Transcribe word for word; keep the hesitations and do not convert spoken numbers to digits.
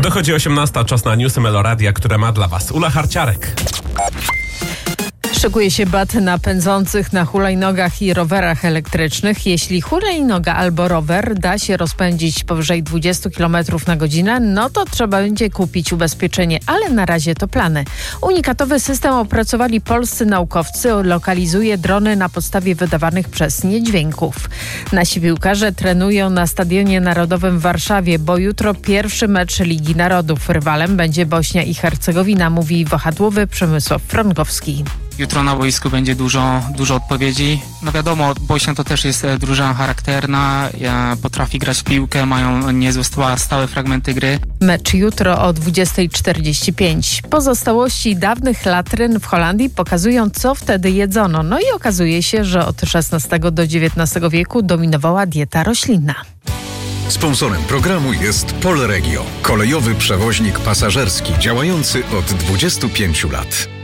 Dochodzi osiemnasta, czas na newsy Meloradia, które ma dla Was Ula Harciarek. Szykuje się bat na pędzących na hulajnogach i rowerach elektrycznych. Jeśli hulajnoga albo rower da się rozpędzić powyżej dwadzieścia kilometrów na godzinę, no to trzeba będzie kupić ubezpieczenie, ale na razie to plany. Unikatowy system opracowali polscy naukowcy, lokalizuje drony na podstawie wydawanych przez nie dźwięków. Nasi piłkarze trenują na Stadionie Narodowym w Warszawie, bo jutro pierwszy mecz Ligi Narodów. Rywalem będzie Bośnia i Hercegowina, mówi wahadłowy Przemysław Frankowski. Jutro na boisku będzie dużo, dużo odpowiedzi. No wiadomo, Bośnia to też jest drużyna charakterna, potrafi grać w piłkę, mają niezłe stałe fragmenty gry. Mecz jutro o dwudziesta czterdzieści pięć. Pozostałości dawnych latryn w Holandii pokazują, co wtedy jedzono. No i okazuje się, że od szesnastego do dziewiętnastego wieku dominowała dieta roślinna. Sponsorem programu jest Polregio, kolejowy przewoźnik pasażerski działający od dwudziestu pięciu lat.